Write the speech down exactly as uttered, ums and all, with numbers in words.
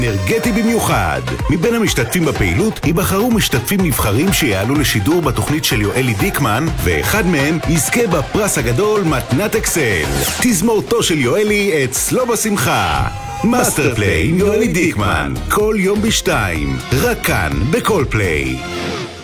אנרגטי במיוחד. מבין המשתתפים בפעילות ייבחרו משתתפים נבחרים שיעלו לשידור בתוכנית של יואלי דיקמן, ואחד מהם יזכה בפרס הגדול מתנת אקסל. תזמורתו של יואלי אצלו בשמחה. מאסטר פליי עם יואלי דיקמן, כל יום בשתיים, רק כאן בכל פליי.